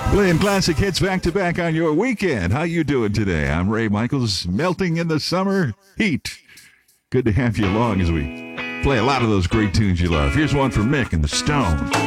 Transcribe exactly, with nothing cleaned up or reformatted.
Playing classic hits back to back on your weekend. How you doing today? I'm Ray Michaels, melting in the summer heat. Good to have you along as we play a lot of those great tunes you love. Here's one from Mick and the Stone.